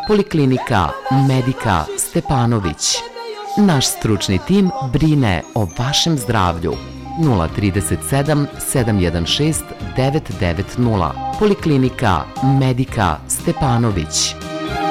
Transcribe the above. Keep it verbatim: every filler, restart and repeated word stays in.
Poliklinika Medika Stepanović. Naš stručni tim brine o vašem zdravlju. nula tri sedam sedam jedan šest devet devet nula. Poliklinika Medika Stepanović.